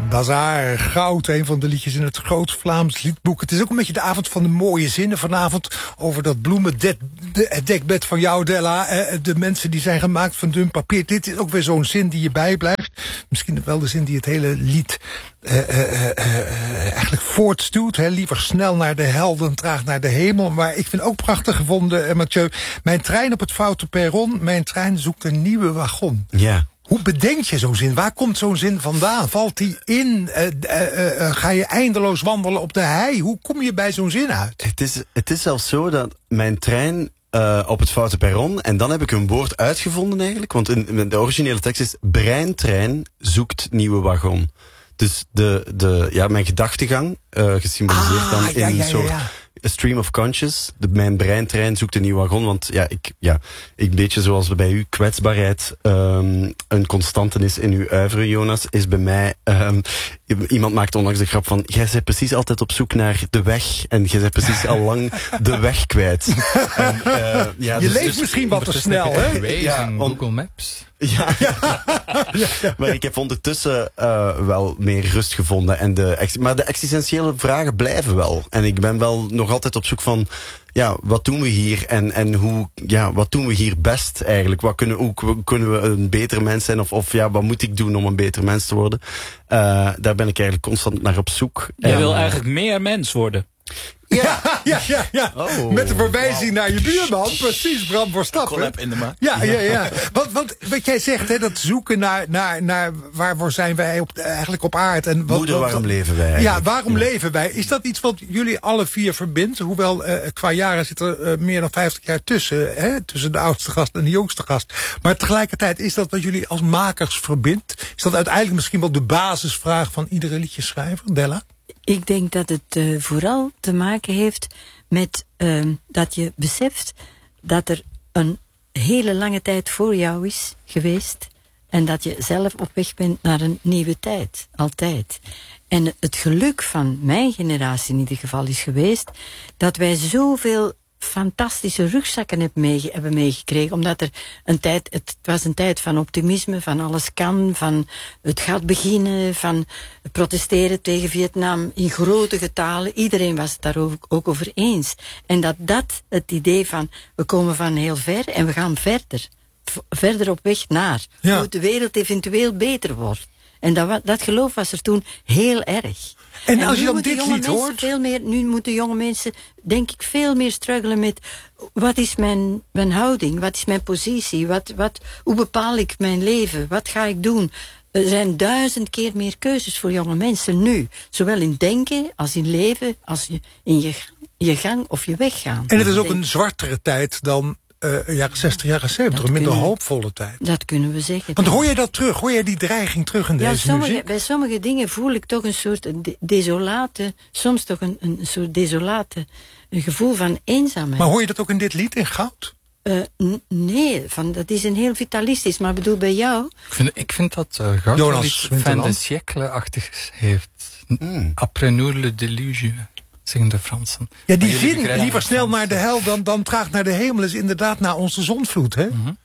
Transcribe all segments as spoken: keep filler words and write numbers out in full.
Bazaar, Goud, een van de liedjes in het Groot Vlaams liedboek. Het is ook een beetje de avond van de mooie zinnen vanavond. Over dat bloemendekbed van jou, Della. De mensen die zijn gemaakt van dun papier. Dit is ook weer zo'n zin die je bijblijft. Misschien wel de zin die het hele lied uh, uh, uh, uh, eigenlijk voortstuwt. Hè? Liever snel naar de hel dan traag naar de hemel. Maar ik vind ook prachtig gevonden, uh, Mathieu. Mijn trein op het foute perron. Mijn trein zoekt een nieuwe wagon. Ja. Hoe bedenk je zo'n zin? Waar komt zo'n zin vandaan? Valt die in? Uh, uh, uh, ga je eindeloos wandelen op de hei? Hoe kom je bij zo'n zin uit? Het is, het is zelfs zo dat mijn trein uh, op het foute perron... en dan heb ik een woord uitgevonden eigenlijk. Want in, de originele tekst is... breintrein zoekt nieuwe wagon. Dus de, de, ja, mijn gedachtegang, uh, gesymboliseerd ah, dan in ja, ja, een ja, soort... ja. A stream of conscious. De, mijn breintrein zoekt een nieuwe wagon. Want ja, ik, ja, ik beetje zoals bij u kwetsbaarheid um, een constante is in uw uiveren, Jonas, is bij mij... Um, iemand maakt onlangs de grap van... Jij bent precies altijd op zoek naar de weg. En jij bent precies al lang de weg kwijt. En, uh, ja, je dus, leeft dus, misschien wat te snel, hè? Ja, Google Maps. Ja, ja. ja, ja. Maar ik heb ondertussen uh, wel meer rust gevonden. En de, maar de existentiële vragen blijven wel. En ik ben wel nog altijd op zoek van... Ja, wat doen we hier? En, en hoe, ja, wat doen we hier best eigenlijk? Wat kunnen, hoe kunnen we een beter mens zijn? Of, of ja, wat moet ik doen om een beter mens te worden? Uh, daar ben ik eigenlijk constant naar op zoek. Jij en, wil eigenlijk meer mens worden. Ja, ja, ja, ja. Oh, met de verwijzing wow. naar je buurman. Precies, Bram Verstappen. Collab in de maak. Ja, ja, ja. Want, want wat jij zegt, hè, dat zoeken naar, naar, naar waarvoor zijn wij op, eigenlijk op aarde. En wat, Moeder, wat, waarom leven wij eigenlijk? Ja, waarom ja. leven wij? Is dat iets wat jullie alle vier verbindt? Hoewel, uh, qua jaren zit er uh, meer dan vijftig jaar tussen. Hè, tussen de oudste gast en de jongste gast. Maar tegelijkertijd, is dat wat jullie als makers verbindt? Is dat uiteindelijk misschien wel de basisvraag van iedere liedjeschrijver, Della? Ik denk dat het uh, vooral te maken heeft met uh, dat je beseft dat er een hele lange tijd voor jou is geweest en dat je zelf op weg bent naar een nieuwe tijd, altijd. En het geluk van mijn generatie in ieder geval is geweest dat wij zoveel fantastische rugzakken hebben, meege, hebben meegekregen, omdat er een tijd, het was een tijd van optimisme, van alles kan, van het gaat beginnen, van protesteren tegen Vietnam in grote getalen. Iedereen was het daar ook, ook over eens. En dat dat het idee van, we komen van heel ver en we gaan verder. V- verder op weg naar. Ja. Hoe de wereld eventueel beter wordt. En dat, dat geloof was er toen heel erg. En, En als je nu dan moeten dit jonge lied mensen hoort... Veel meer, nu moeten jonge mensen, denk ik, veel meer struggelen met... Wat is mijn, mijn houding? Wat is mijn positie? Wat, wat, hoe bepaal ik mijn leven? Wat ga ik doen? Er zijn duizend keer meer keuzes voor jonge mensen nu. Zowel in denken, als in leven, als in je, je gang of je weggaan. En het is ook een zwartere tijd dan uh, jaren zestig, jaren zeventig. Een minder kunnen, hoopvolle tijd. Dat kunnen we zeggen. Want hoor je dat terug? Hoor je die dreiging terug in ja, deze sommige, muziek? bij sommige dingen voel ik toch een soort de, desolate... Soms toch een, een soort desolate een gevoel van eenzaamheid. Maar hoor je dat ook in dit lied, in Goud? Uh, n- nee, van, dat is een heel vitalistisch. Maar bedoel, bij jou... Ik vind, ik vind dat uh, Goud Jonas wel iets fin Winterland. de siècle-achtig heeft. Mm. Après nous le déluge, zeggen de Fransen. Ja, die Maar jullie zin, begrijpen liever het snel Frans. naar de hel dan, dan traag naar de hemel, is inderdaad na onze zondvloed, hè? Mm-hmm.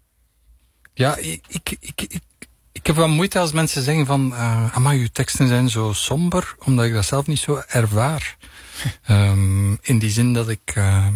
Ja, ik, ik, ik, ik, ik heb wel moeite als mensen zeggen van... Uh, amai, uw teksten zijn zo somber, omdat ik dat zelf niet zo ervaar. um, in die zin dat ik... Uh,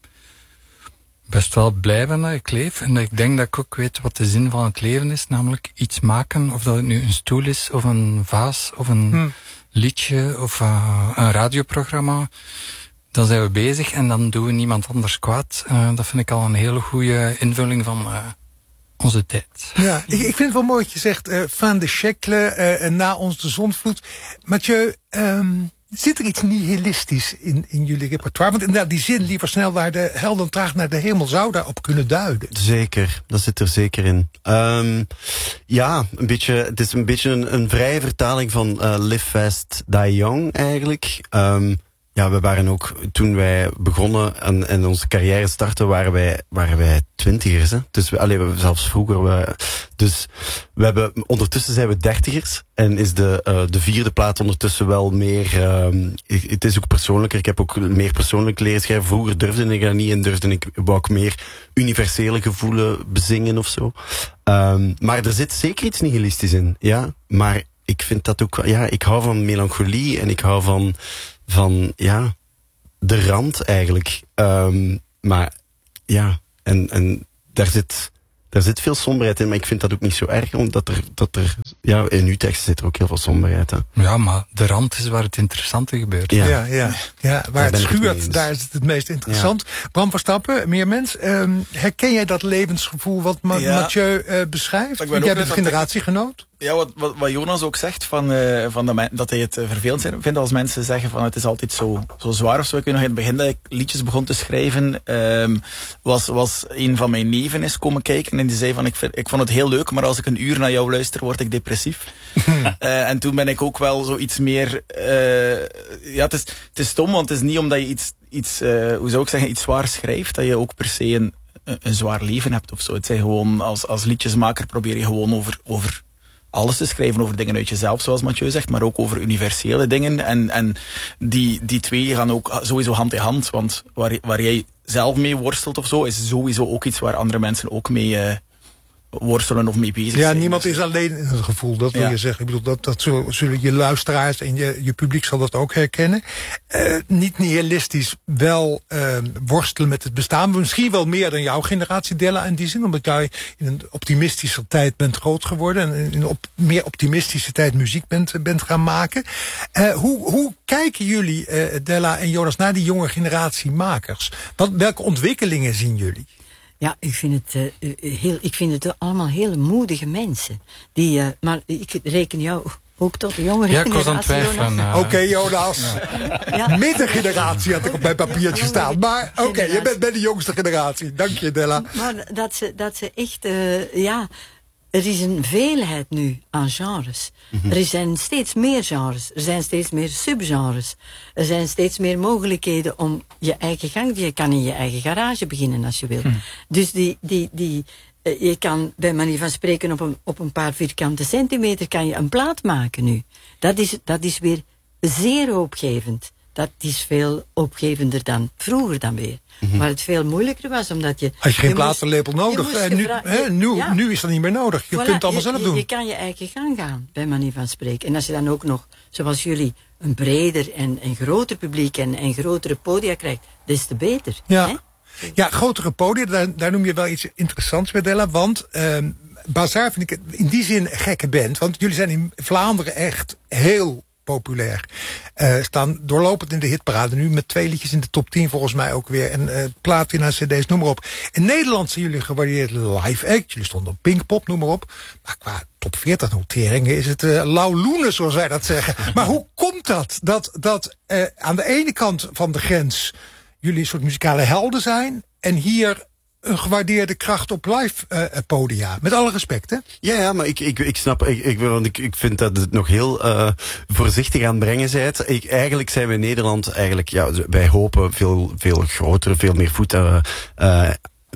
best wel blij ben dat ik leef. En dat ik denk dat ik ook weet wat de zin van het leven is. Namelijk iets maken. Of dat het nu een stoel is, of een vaas, of een hmm. liedje, of uh, een radioprogramma. Dan zijn we bezig en dan doen we niemand anders kwaad. Uh, dat vind ik al een hele goede invulling van uh, onze tijd. Ja, ik, ik vind het wel mooi dat je zegt... Uh, fin de siècle, uh, na ons de zondvloed. Mathieu... Um... Zit er iets nihilistisch in, in jullie repertoire? Want inderdaad, die zin, liever snel naar de hel dan traag naar de hemel, zou daarop kunnen duiden. Zeker, dat zit er zeker in. Um, ja, een beetje, het is een beetje een, een vrije vertaling van uh, Live Fast, Die Young eigenlijk. Um, ja, we waren ook, toen wij begonnen en, en onze carrière starten, waren wij, waren wij twintigers. Hè? Dus we, allee, we, zelfs vroeger. We, dus we hebben, ondertussen zijn we dertigers. En is de, uh, de vierde plaat ondertussen wel meer... Um, het is ook persoonlijker. Ik heb ook meer persoonlijk leren schrijven. Vroeger durfde ik dat niet en durfde ik, wou ik meer universele gevoelens bezingen of zo. Um, maar er zit zeker iets nihilistisch in. Ja, maar ik vind dat ook... Ja, ik hou van melancholie en ik hou van... van ja, de rand eigenlijk. Um, maar ja, en, en daar zit... Daar zit veel somberheid in, maar ik vind dat ook niet zo erg, omdat er, dat er ja, in uw tekst zit er ook heel veel somberheid. Hè. Ja, maar de rand is waar het interessante gebeurt. Ja, ja, ja. ja waar het schuurt, het daar is het het meest interessant. Ja. Bram Verstappen, meer mens, um, herken jij dat levensgevoel wat Ma- ja. Mathieu uh, beschrijft? Ik ben jij bent generatiegenoot? Ja, wat, wat, wat Jonas ook zegt, van, uh, van de men, dat hij het uh, vervelend vindt als mensen zeggen van het is altijd zo, zo zwaar of zo. Ik weet nog in het begin dat ik liedjes begon te schrijven, um, was, was een van mijn neven is komen kijken en die zei van ik, vind, ik vond het heel leuk, maar als ik een uur naar jou luister, word ik depressief. uh, en toen ben ik ook wel zoiets meer... Uh, ja, het is, het is stom, want het is niet omdat je iets, iets uh, hoe zou ik zeggen, iets zwaar schrijft, dat je ook per se een, een, een zwaar leven hebt of zo. Het zijn gewoon, als, als liedjesmaker probeer je gewoon over... over alles te schrijven over dingen uit jezelf, zoals Mathieu zegt, maar ook over universele dingen. En, en die, die twee gaan ook sowieso hand in hand. Want waar, waar jij zelf mee worstelt of zo, is sowieso ook iets waar andere mensen ook mee uh, worstelen of mee bezig ja, zijn. Ja, niemand dus, is alleen in het gevoel, dat wil ja. je zeggen. Ik bedoel, dat, dat zullen, zullen je luisteraars en je, je publiek zal dat ook herkennen. Uh, niet nihilistisch, wel uh, worstelen met het bestaan. Misschien wel meer dan jouw generatie, Della, in die zin. Omdat jij in een optimistische tijd bent groot geworden. En in een op, meer optimistische tijd muziek bent, bent gaan maken. Uh, hoe, hoe kijken jullie, uh, Della en Jonas, naar die jonge generatie makers? Wat, welke ontwikkelingen zien jullie? Ja, ik vind het, uh, heel, ik vind het allemaal hele moedige mensen. Die, uh, maar ik reken jou ook tot de jongere ja, generatie. Ja, ik was aan het twijfelen. Uh, Oké, okay, Jonas. Ja. Ja. Middengeneratie had ik op mijn papiertje staan. Maar oké, okay, je bent bij de jongste generatie. Dank je, Della. Maar dat ze, dat ze echt, uh, ja... Er is een veelheid nu aan genres. Mm-hmm. Er zijn steeds meer genres. Er zijn steeds meer subgenres. Er zijn steeds meer mogelijkheden om je eigen gang... Je kan in je eigen garage beginnen als je wil. Mm. Dus die, die, die, uh, je kan bij manier van spreken op een, op een paar vierkante centimeter... kan je een plaat maken nu. Dat is, dat is weer zeer hoopgevend. Dat is veel opgevender dan vroeger dan weer. Mm-hmm. Waar het veel moeilijker was, omdat je... Als je geen platenlepel nodig hebt, nu, he, nu, ja. nu is dat niet meer nodig. Je voilà, kunt het allemaal je, zelf doen. Je kan je eigen gang gaan, bij manier van spreken. En als je dan ook nog, zoals jullie, een breder en, en groter publiek en, en grotere podia krijgt, des te beter. Ja, hè? ja grotere podia, daar, daar noem je wel iets interessants bij, Della. Want um, Bazaar vind ik in die zin een gekke band. Want jullie zijn in Vlaanderen echt heel... populair. Uh, staan doorlopend in de hitparade nu met twee liedjes in de top tien volgens mij ook weer. En uh, plaatvinaars, cd's, noem maar op. In Nederland zijn jullie gewaardeerd live act. Jullie stonden op Pinkpop, noem maar op. Maar qua top veertig noteringen is het uh, lauw loenen, zoals wij dat zeggen. Maar hoe komt dat? Dat, dat uh, aan de ene kant van de grens jullie een soort muzikale helden zijn en hier een gewaardeerde kracht op live uh, podia. Met alle respect, hè? Ja, ja, maar ik, ik, ik snap, ik, ik, want ik, ik vind dat het nog heel uh, voorzichtig aan het brengen zijt. Ik, eigenlijk zijn we in Nederland, eigenlijk, ja, wij hopen veel, veel groter, veel meer voeten uh,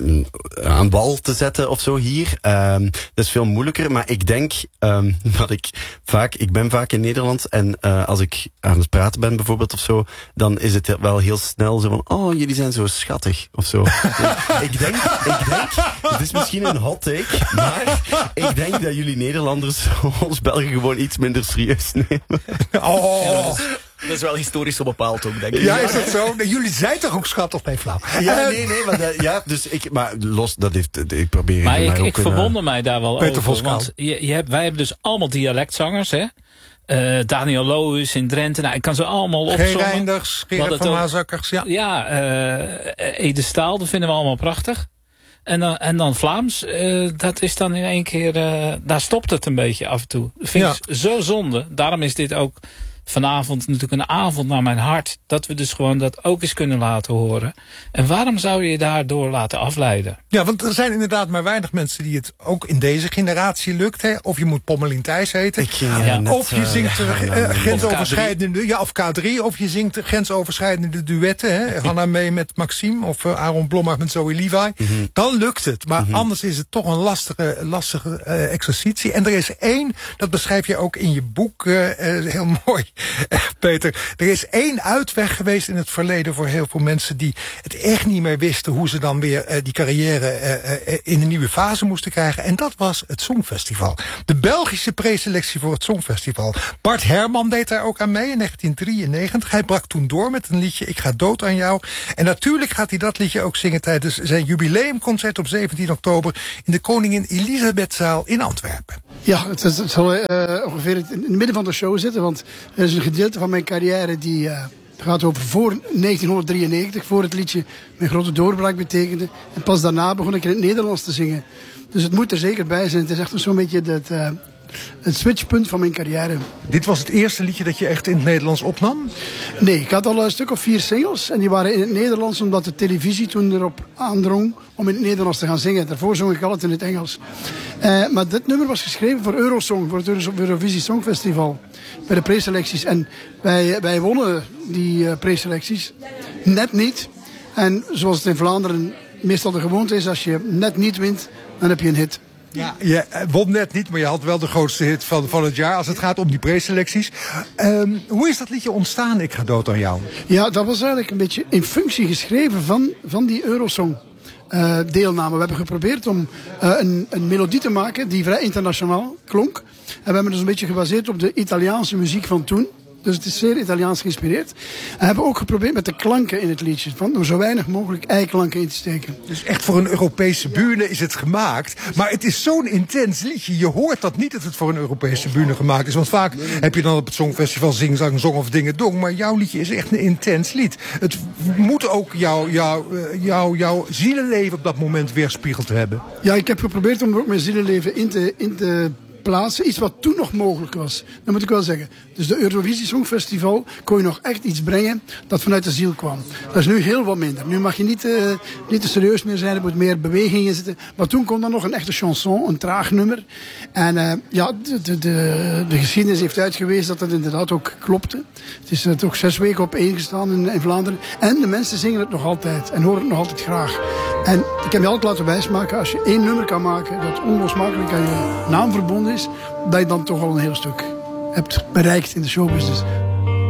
aan wal te zetten of zo hier. Um, dat is veel moeilijker, maar ik denk um, dat ik vaak, ik ben vaak in Nederland en uh, als ik aan het praten ben bijvoorbeeld of zo, dan is het wel heel snel zo van, oh, jullie zijn zo schattig of zo. ik denk, ik denk, het is misschien een hot take, maar ik denk dat jullie Nederlanders ons Belgen gewoon iets minder serieus nemen. Oh. Dat is wel historisch zo bepaald ook, denk ik. Ja, is dat zo? Jullie zijn toch ook schattig? Nee, flauw. Ja, nee, nee, maar, dat, ja, dus ik, maar los, dat heeft, ik probeer... Maar ik, ook ik verwonder mij daar wel Peter over, Voskuil. want je, je hebt, wij hebben dus allemaal dialectzangers, hè. Uh, Daniel Loos in Drenthe, nou, ik kan ze allemaal opzommen. Geen Reinders, Gerard van Maasakkers, ja. Ja, uh, Ede Staal, dat vinden we allemaal prachtig. En dan, en dan Vlaams, uh, dat is dan in één keer, uh, daar stopt het een beetje af en toe. Dat vind ik ja. zo zonde. Daarom is dit ook vanavond natuurlijk een avond naar mijn hart. Dat we dus gewoon dat ook eens kunnen laten horen. En waarom zou je je daardoor laten afleiden? Ja, want er zijn inderdaad maar weinig mensen die het ook in deze generatie lukt. Hè? Of je moet Pommelien Thijs heten. Ik, ja, ja, net, of je zingt uh, uh, uh, grensoverschrijdende... Ja, of K drie. Of je zingt grensoverschrijdende duetten. Hè? Hanna mee met Maxime. Of uh, Aaron Blommaert met Zoe Levi. Mm-hmm. Dan lukt het. Maar mm-hmm. anders is het toch een lastige, lastige uh, exercitie. En er is één, dat beschrijf je ook in je boek uh, uh, heel mooi. Peter, er is één uitweg geweest in het verleden voor heel veel mensen die het echt niet meer wisten hoe ze dan weer uh, die carrière uh, uh, in een nieuwe fase moesten krijgen. En dat was het Songfestival. De Belgische preselectie voor het Songfestival. Bart Herman deed daar ook aan mee in negentien drieënnegentig. Hij brak toen door met een liedje Ik ga dood aan jou. En natuurlijk gaat hij dat liedje ook zingen tijdens zijn jubileumconcert op zeventien oktober in de Koningin Elisabethzaal in Antwerpen. Ja, het, het zal uh, ongeveer in het midden van de show zitten, want er is een gedeelte van mijn carrière die uh, gaat over voor negentien drieënnegentig, voor het liedje mijn grote doorbraak betekende. En pas daarna begon ik in het Nederlands te zingen. Dus het moet er zeker bij zijn. Het is echt zo'n beetje het, uh, het switchpunt van mijn carrière. Dit was het eerste liedje dat je echt in het Nederlands opnam? Nee, ik had al een stuk of vier singles. En die waren in het Nederlands omdat de televisie toen erop aandrong om in het Nederlands te gaan zingen. Daarvoor zong ik altijd in het Engels. Uh, maar dit nummer was geschreven voor Eurosong, voor het Eurovisie Songfestival. Bij de preselecties. En wij, wij wonnen die uh, preselecties. Net niet. En zoals het in Vlaanderen meestal de gewoonte is, als je net niet wint, dan heb je een hit. Ja, je won net niet, maar je had wel de grootste hit van, van het jaar als het gaat om die preselecties. Um, hoe is dat liedje ontstaan, Ik ga dood aan jou? Ja, dat was eigenlijk een beetje in functie geschreven van, van die Eurosong. Uh, deelname. We hebben geprobeerd om uh, een, een melodie te maken die vrij internationaal klonk. En we hebben dus een beetje gebaseerd op de Italiaanse muziek van toen. Dus het is zeer Italiaans geïnspireerd. En we hebben ook geprobeerd met de klanken in het liedje. Van er zo weinig mogelijk eiklanken in te steken. Dus echt voor een Europese bühne is het gemaakt. Maar het is zo'n intens liedje. Je hoort dat niet dat het voor een Europese bühne gemaakt is. Want vaak heb je dan op het Songfestival Zing, Zang, Zong of Dingen Dong. Maar jouw liedje is echt een intens lied. Het moet ook jouw jou, jou, jou zielenleven op dat moment weerspiegeld hebben. Ja, ik heb geprobeerd om er ook mijn zielenleven in te... In te plaatsen. Iets wat toen nog mogelijk was. Dat moet ik wel zeggen. Dus de Eurovisie Songfestival kon je nog echt iets brengen dat vanuit de ziel kwam. Dat is nu heel wat minder. Nu mag je niet, uh, niet te serieus meer zijn. Er moet meer beweging in zitten. Maar toen kon dan nog een echte chanson, een traag nummer. En uh, ja, de, de, de, de geschiedenis heeft uitgewezen dat dat inderdaad ook klopte. Het is uh, ook zes weken op één gestaan in, in Vlaanderen. En de mensen zingen het nog altijd. En horen het nog altijd graag. En ik heb je altijd laten wijsmaken, als je één nummer kan maken dat onlosmakelijk aan je naam verbonden is, dat je dan toch al een heel stuk hebt bereikt in de showbusiness.